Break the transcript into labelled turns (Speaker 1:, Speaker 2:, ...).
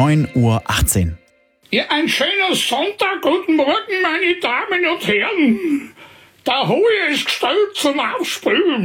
Speaker 1: 9:18 Uhr.
Speaker 2: Ja, ein schöner Sonntag. Guten Morgen, meine Damen und Herren. Der Hohe ist gestellt zum Aufspülen.